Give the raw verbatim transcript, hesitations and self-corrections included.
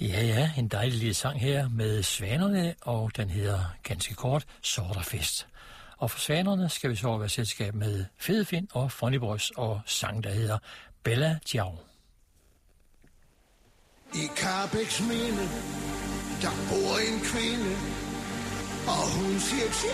Ja, ja, en dejlig lille sang her med Svanerne, og den hedder ganske kort Sorterfest. Og for Svanerne skal vi så være selskab med Fedefinn og Funny Boys og sang, der hedder Bella Ciao. I Karrebæks Minde, der bor en kvinde, og hun siger